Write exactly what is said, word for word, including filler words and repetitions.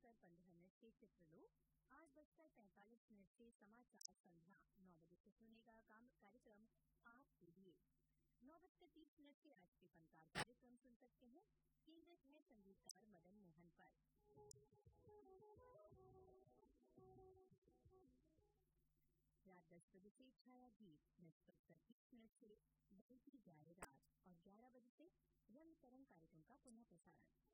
बजकर पंद्रह मिनट से चित्रलोक, आठ बजकर पैंतालीस मिनट से समाचार संध्या, नौ बजे से सुनेगा काम कार्यक्रम आपके लिए। नौ बजकर तीस मिनट से आज के फनकार कार्यक्रम सुन सकते हैं। केंद्रित है संगीतकार मदन मोहन पर। रात दस बजे से छाया गीत, दस बजकर तीस मिनट से बहती जाए रात और ग्यारह बजे से रंग तरंग कार्यक्रम का पुनः प्रसारण।